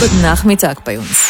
Guten Nachmittag bei uns.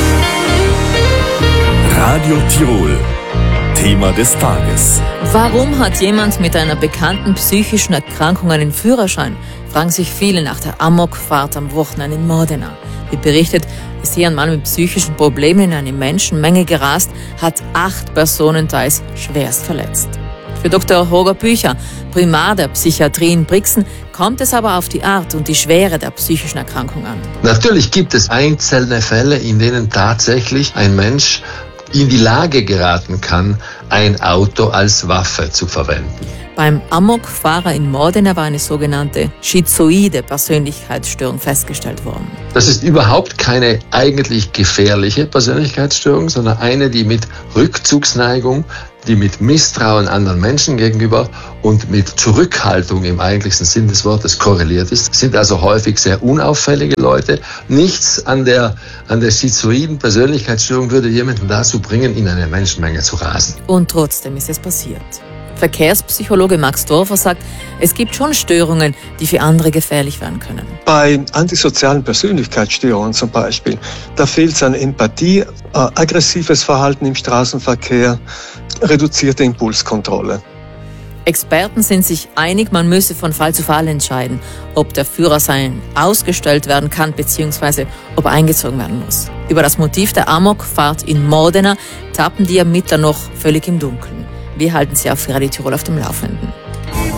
Radio Tirol. Thema des Tages. Warum hat jemand mit einer bekannten psychischen Erkrankung einen Führerschein? Fragen sich viele nach der Amokfahrt am Wochenende in Modena. Wie berichtet, ist hier ein Mann mit psychischen Problemen in eine Menschenmenge gerast, hat 8 Personen teils schwerst verletzt. Für Dr. Holger Bücher, Primar der Psychiatrie in Brixen, kommt es aber auf die Art und die Schwere der psychischen Erkrankung an. Natürlich gibt es einzelne Fälle, in denen tatsächlich ein Mensch in die Lage geraten kann, ein Auto als Waffe zu verwenden. Beim Amokfahrer in Modena war eine sogenannte schizoide Persönlichkeitsstörung festgestellt worden. Das ist überhaupt keine eigentlich gefährliche Persönlichkeitsstörung, sondern eine, die mit Rückzugsneigung, die mit Misstrauen anderen Menschen gegenüber und mit Zurückhaltung im eigentlichsten Sinn des Wortes korreliert ist. Das sind also häufig sehr unauffällige Leute. Nichts an der schizoiden Persönlichkeitsstörung würde jemanden dazu bringen, in eine Menschenmenge zu rasen. Und trotzdem ist es passiert. Verkehrspsychologe Max Dorfer sagt, es gibt schon Störungen, die für andere gefährlich werden können. Bei antisozialen Persönlichkeitsstörungen zum Beispiel, da fehlt es an Empathie, aggressives Verhalten im Straßenverkehr, reduzierte Impulskontrolle. Experten sind sich einig, man müsse von Fall zu Fall entscheiden, ob der Führerschein ausgestellt werden kann bzw. ob er eingezogen werden muss. Über das Motiv der Amokfahrt in Modena tappen die Ermittler noch völlig im Dunkeln. Wir halten Sie auf Radio Tirol auf dem Laufenden.